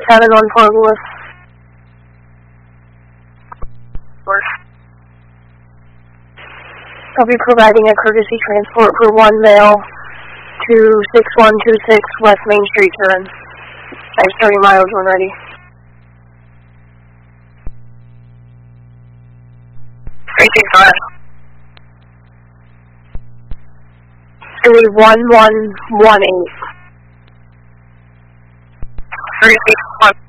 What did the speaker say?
714 Lewis. I'll be providing a courtesy transport for one male to 6126 West Main Street, Turin. I have 30 miles when ready. It'll be 1118. 36